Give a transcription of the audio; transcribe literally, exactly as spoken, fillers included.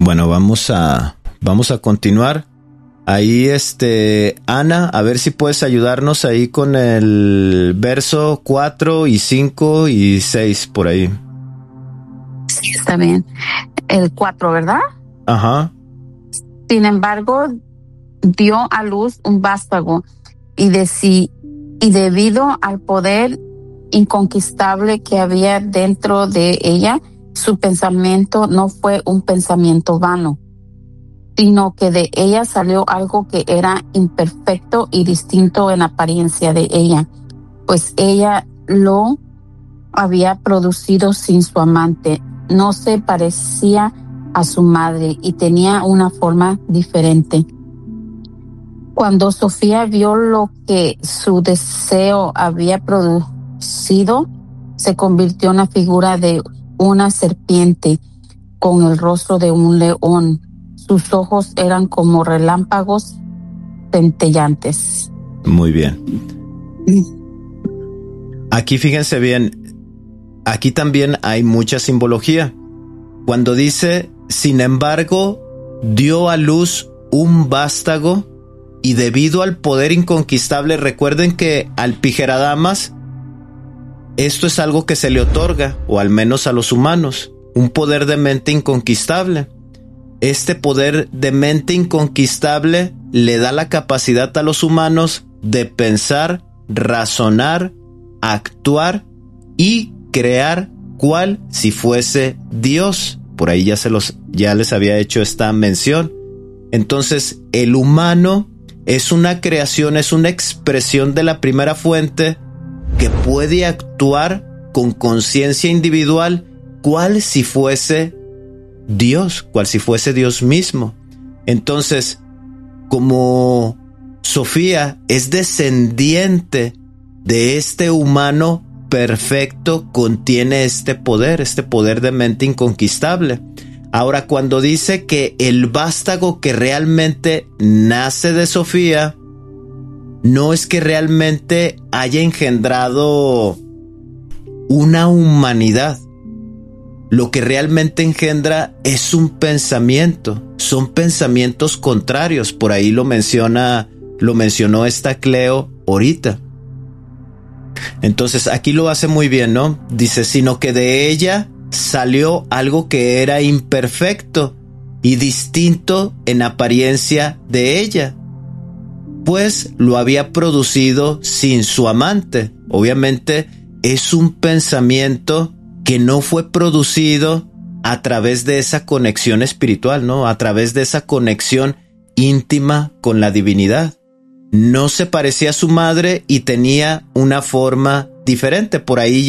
Bueno, vamos a, vamos a continuar. Ahí, este, Ana, a ver si puedes ayudarnos ahí con el verso cuatro y cinco y seis por ahí. Sí, está bien. El cuatro, ¿verdad? Ajá. Sin embargo, dio a luz un vástago y, de sí, y debido al poder inconquistable que había dentro de ella, su pensamiento no fue un pensamiento vano, sino que de ella salió algo que era imperfecto y distinto en apariencia de ella, pues ella lo había producido sin su amante, no se parecía a su madre y tenía una forma diferente. Cuando Sofía vio lo que su deseo había producido, se convirtió en la figura de una serpiente con el rostro de un león. Sus ojos eran como relámpagos centellantes. Muy bien. Aquí fíjense bien, aquí también hay mucha simbología. Cuando dice, sin embargo, dio a luz un vástago y debido al poder inconquistable, recuerden que al Pijéradamas esto es algo que se le otorga, o al menos a los humanos, un poder de mente inconquistable. Este poder de mente inconquistable le da la capacidad a los humanos de pensar, razonar, actuar y crear cual si fuese Dios. Por ahí ya se los, ya les había hecho esta mención. Entonces, el humano es una creación, es una expresión de la primera fuente que puede actuar con conciencia individual, cual si fuese Dios, cual si fuese Dios mismo. Entonces, como Sofía es descendiente de este humano perfecto, contiene este poder, este poder de mente inconquistable. Ahora, cuando dice que el vástago que realmente nace de Sofía, no es que realmente haya engendrado una humanidad. Lo que realmente engendra es un pensamiento, son pensamientos contrarios. Por ahí lo menciona, lo mencionó esta Cleo ahorita. Entonces aquí lo hace muy bien, ¿no? Dice, sino que de ella salió algo que era imperfecto y distinto en apariencia de ella, pues lo había producido sin su amante. Obviamente es un pensamiento que no fue producido a través de esa conexión espiritual, ¿no? A través de esa conexión íntima con la divinidad. No se parecía a su madre y tenía una forma diferente. Por ahí